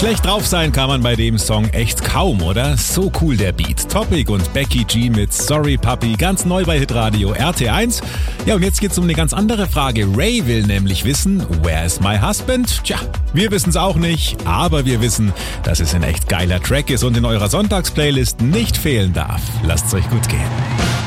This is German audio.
Schlecht drauf sein kann man bei dem Song echt kaum, oder? So cool der Beat. Topic und Becky G mit Sorry Papi, ganz neu bei Hitradio RT1. Ja, und jetzt geht's um eine ganz andere Frage. Ray will nämlich wissen, where is my husband? Tja, wir wissen's auch nicht, aber wir wissen, dass es ein echt geiler Track ist und in eurer Sonntagsplaylist nicht fehlen darf. Lasst's euch gut gehen.